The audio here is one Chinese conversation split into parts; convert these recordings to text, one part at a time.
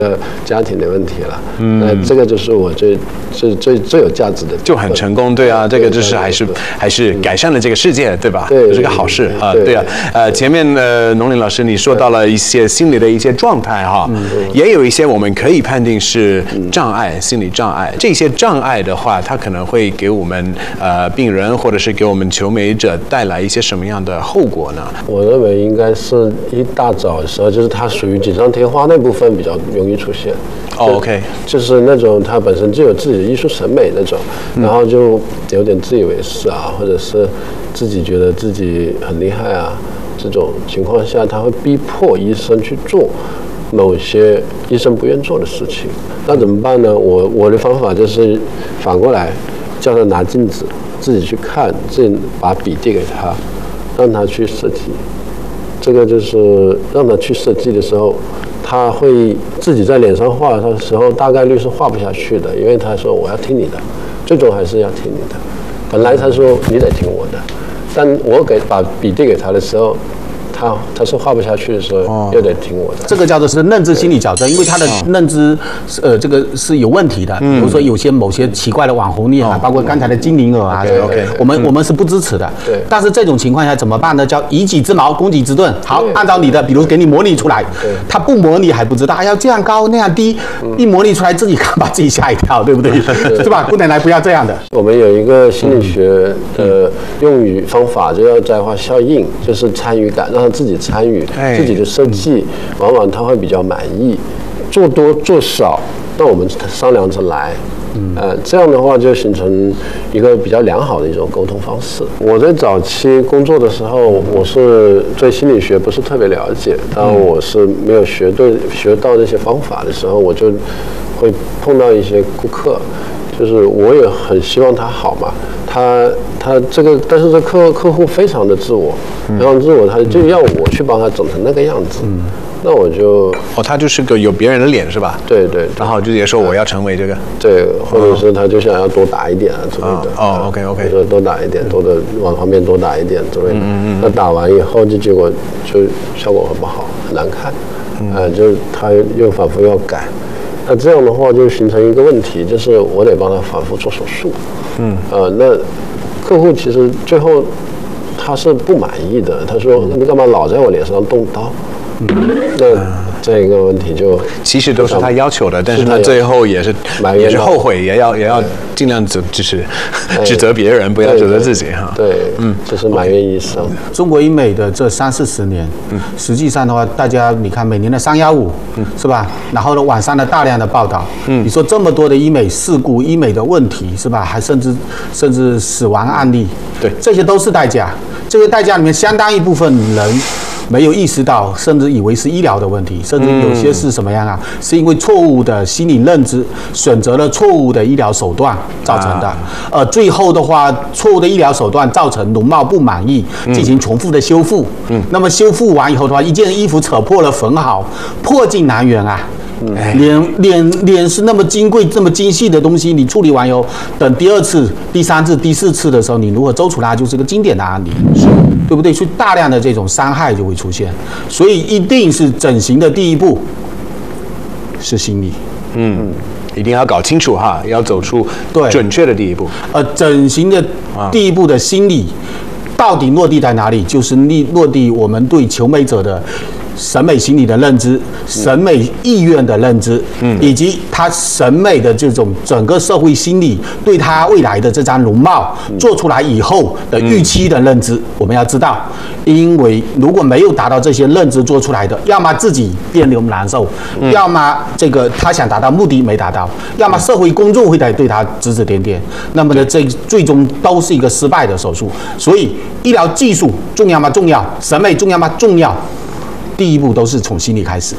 家庭的问题了。那这个就是我最有价值的， 就很成功，对啊，这个就是还是改善了这个世界，对吧？ 对， 是个好事啊，对啊。前面农林老师你说到了一些心理的一些状态哈，也有一些我们可以判定是障碍，心理障碍。这些障碍的话，它可能会给我们病人或者是给我们求美者带来一些什么样的后果呢？ 我认为应该是一大早的时候，就是它属于锦上添花那部分比较容易出现。 OK， 就是那种他本身就有自己的艺术审美那种，然后就有点自以为是啊，或者是自己觉得自己很厉害啊，这种情况下，他会逼迫医生去做某些医生不愿做的事情。那怎么办呢？我的方法就是反过来，叫他拿镜子，自己去看，自己把笔递给他，让他去设计。这个就是让他去设计的时候，他会自己在脸上画的时候，大概率是画不下去的，因为他说我要听你的，最终还是要听你的。本来他说你得听我的，但我把笔递给他的时候，他是画不下去的时候，又得听我的。 这个叫做是认知心理矫正，因为他的认知这个是有问题的。比如说有些某些奇怪的网红脸啊，包括刚才的精灵耳啊，我们是不支持的。对。但是这种情况下怎么办呢？叫以己之矛攻己之盾。好，按照你的，比如给你模拟出来，他不模拟还不知道，要这样高那样低，一模拟出来自己把自己吓一跳，对不对？是吧？不能来，不要这样的。 我们有一个心理学的用语方法，就叫在化效应，就是参与感，让他自己参与自己的设计，往往他会比较满意。做多做少，那我们商量着来。这样的话就形成一个比较良好的一种沟通方式。我在早期工作的时候，我是对心理学不是特别了解，当我是没有学到这些方法的时候，我就会碰到一些顾客，就是我也很希望他好嘛，他这个，但是这客户非常的自我，非常自我，他就要我去帮他整成那个样子。那我就他就是个有别人的脸是吧？ 对，然后就也说我要成为这个， 对，或者是他就想要多打一点啊之类的。 OK， 说多打一点，多的往旁边多打一点之类的。那打完以后就结果就效果很不好，很难看。就是他又反复要改。那这样的话就形成一个问题，就是我得帮他反复做手术。那客户其实最后他是不满意的，他说你干嘛老在我脸上动刀？那这个问题就其实都是他要求的，但是他最后也是后悔，也要尽量就是指责别人，不要指责自己哈。 对，就是埋怨医生。 中国医美的这30-40年，实际上的话，大家你看每年的315，是吧？然后呢，网上的大量的报道，你说这么多的医美事故、医美的问题，是吧？还甚至死亡案例， 对， 这些都是代价。这个代价里面相当一部分人没有意识到，甚至以为是医疗的问题，甚至有些是什么样啊？是因为错误的心理认知，选择了错误的医疗手段造成的。最后的话，错误的医疗手段造成容貌不满意，进行重复的修复。那么修复完以后的话，一件衣服扯破了缝好，破镜难圆啊。脸是那么金贵、这么精细的东西，你处理完以后，等第2次、第3次、第4次的时候，你如何走出它，就是个经典的案例，对不对？所以大量的这种伤害就会出现，所以一定是整形的第一步是心理， 一定要搞清楚哈，要走出准确的第一步。 整形的第一步的心理到底落地在哪里？就是落地我们对求美者的审美心理的认知、审美意愿的认知，以及他审美的这种整个社会心理对他未来的这张容貌做出来以后的预期的认知，我们要知道，因为如果没有达到这些认知做出来的，要么自己别扭难受，要么这个他想达到目的没达到，要么社会公众会对他指指点点，那么呢，这最终都是一个失败的手术。所以，医疗技术重要吗？重要。审美重要吗？重要。第一步都是从心理开始。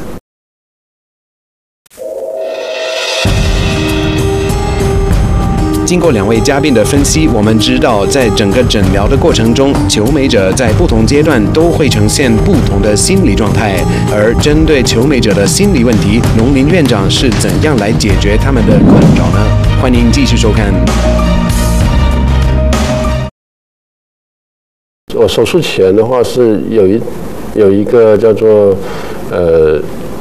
经过2位嘉宾的分析，我们知道在整个诊疗的过程中，求美者在不同阶段都会呈现不同的心理状态。而针对求美者的心理问题，农林院长是怎样来解决他们的困扰呢？欢迎继续收看。 我手术前的话是有一个叫做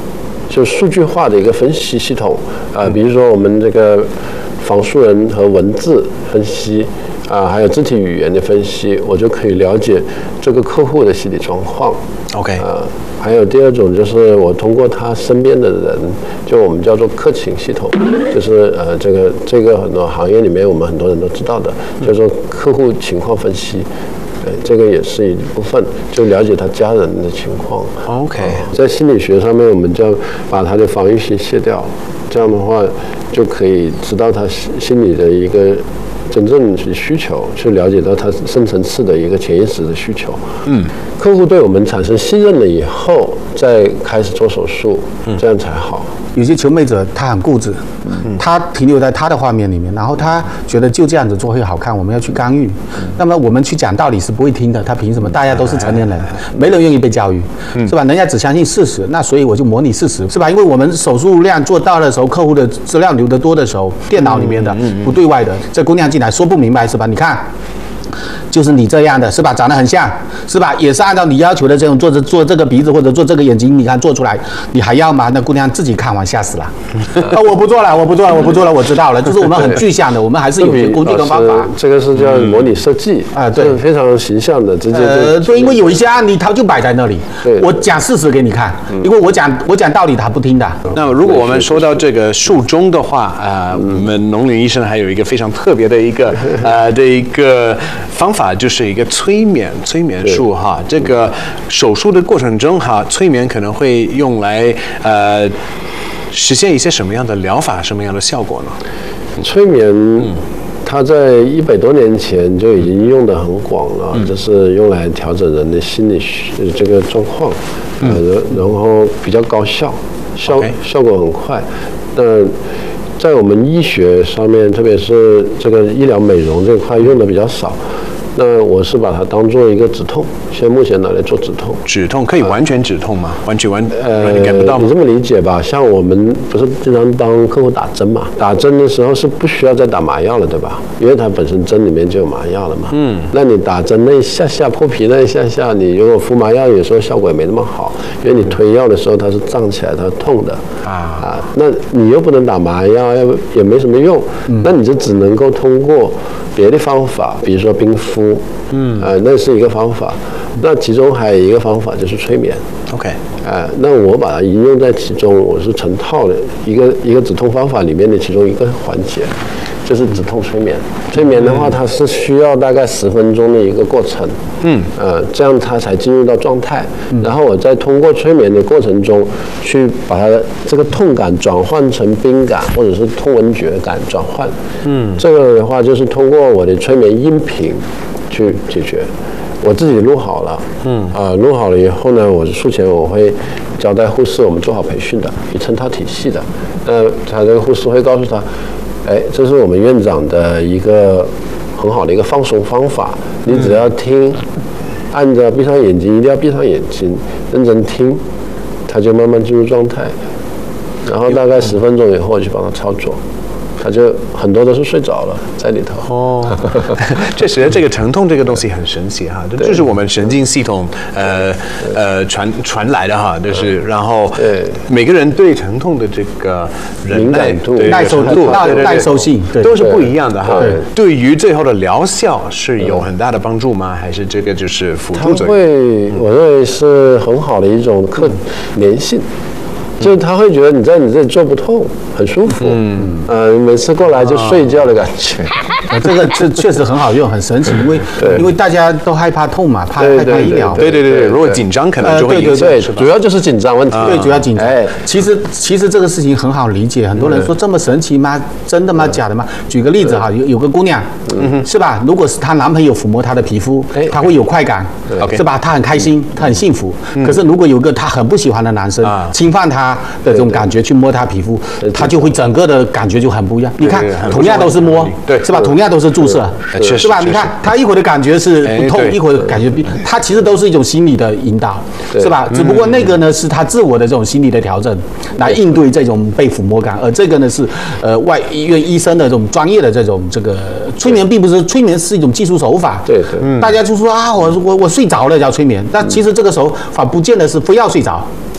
就数据化的一个分析系统比如说我们这个仿素人和文字分析还有肢体语言的分析，我就可以了解这个客户的心理状况。 OK， 还有第二种就是我通过他身边的人，就我们叫做客情系统，就是这个很多行业里面我们很多人都知道的，叫做客户情况分析。这个也是一部分，就了解他家人的情况。 OK， 在心理学上面，我们就要把他的防御性卸掉，这样的话就可以知道他心理的一个真正的需求，去了解到他深层次的一个潜意识的需求。客户对我们产生信任了以后，再开始做手术，这样才好。 有些求美者他很固执，他停留在他的画面里面，然后他觉得就这样子做会好看，我们要去干预。那么我们去讲道理是不会听的，他凭什么？大家都是成年人，没人愿意被教育，是吧？人家只相信事实，那所以我就模拟事实，是吧？因为我们手术量做到的时候，客户的资料留得多的时候，电脑里面的不对外的，这姑娘进来说不明白，是吧？你看。就是你这样的是吧？长得很像是吧？也是按照你要求的这种做这个鼻子或者做这个眼睛，你看做出来，你还要吗？那姑娘自己看完吓死了。我不做了，我知道了。就是我们很具象的，我们还是有些工具跟方法。 这个是叫模拟设计对，非常形象的，直接对，因为有一些案例它就摆在那里，我讲事实给你看，因为我讲道理他不听的。 那如果我们说到这个术中的话我们农林医生还有一个非常特别的一个方法，就是一个催眠术哈。这个手术的过程中哈，催眠可能会用来实现一些什么样的疗法，什么样的效果呢？ 催眠，它在100多年前就已经用得很广了，就是用来调整人的心理这个状况，然后比较高效，效果很快。在我们医学上面，特别是这个医疗美容这块用的比较少。那我是把它当做一个止痛，现在目前拿来做止痛。 止痛可以完全止痛吗？完全感不到吗？ 你这么理解吧，像我们不是经常帮客户打针嘛？打针的时候是不需要再打麻药了，对吧？因为它本身针里面就有麻药了嘛。那你打针那一下下破皮那一下下，你如果敷麻药，有时候效果也没那么好，因为你推药的时候它是胀起来，它痛的那你又不能打麻药，也没什么用。那你就只能够通过别的方法，比如说冰敷。那是一个方法。那其中还有一个方法就是催眠。 OK。 那我把它应用在其中，我是成套的一个止痛方法里面的其中一个环节，就是止痛催眠。催眠的话，它是需要大概10分钟的一个过程。这样它才进入到状态。然后我再通过催眠的过程中，去把它的这个痛感转换成冰感，或者是痛闻觉感转换。这个的话就是通过我的催眠音频去解决。我自己录好了，录好了以后呢，我术前我会交代护士，我们做好培训的，有成套体系的。他这个护士会告诉他，这是我们院长的一个很好的一个放松方法，你只要听，按着闭上眼睛，一定要闭上眼睛，认真听，他就慢慢进入状态。然后大概10分钟以后，我去帮他操作。他就很多都是睡着了在里头。 确实这个疼痛这个东西很神奇哈，这就是我们神经系统传来的哈，就是然后每个人对疼痛的这个敏感度、 耐受性都是不一样的哈。对于最后的疗效是有很大的帮助吗？还是这个就是辅助作用？ 我认为是很好的一种粘性。就是他会觉得你在你这里做不痛，很舒服。每次过来就睡觉的感觉。 这确实很好用，很神奇，因为大家都害怕痛嘛，怕医疗。 对，如果紧张可能就会对，主要就是紧张问题。 对，主要紧张。其实这个事情很好理解，很多人说这么神奇吗？真的吗？假的吗？举个例子哈，有个姑娘，是吧？如果是她男朋友抚摸她的皮肤，她会有快感，是吧？她很开心，她很幸福。可是如果有个她很不喜欢的男生侵犯她的这种感觉去摸她皮肤，她就会整个的感觉就很不一样。你看，同样都是摸，是吧？同样都是注射，是吧？你看她一会儿的感觉是不痛，一会儿感觉她其实都是一种心理的引导，是吧？只不过那个呢是她自我的这种心理的调整，来应对这种被抚摸感，而这个呢是外医院医生的这种专业的这种这个催眠，并不是催眠是一种技术手法。 对， 大家就说啊，我睡着了叫催眠，但其实这个手法不见得是非要睡着。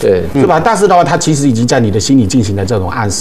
对， 是吧？但是的话，它其实已经在你的心里进行了这种暗示。